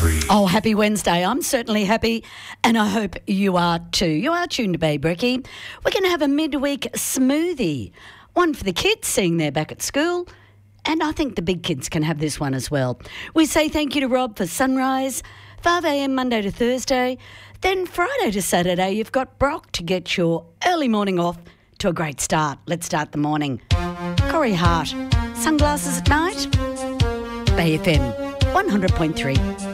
100.3. Oh, happy Wednesday. I'm certainly happy, and I hope you are too. You are tuned to Bay Brekkie. We're going to have a midweek smoothie. One for the kids, seeing they're back at school, and I think the big kids can have this one as well. We say thank you to Rob for sunrise, 5 a.m. Monday to Thursday. Then Friday to Saturday, you've got Brock to get your early morning off to a great start. Let's start the morning. Corey Hart, sunglasses at night. Bay FM 100.3.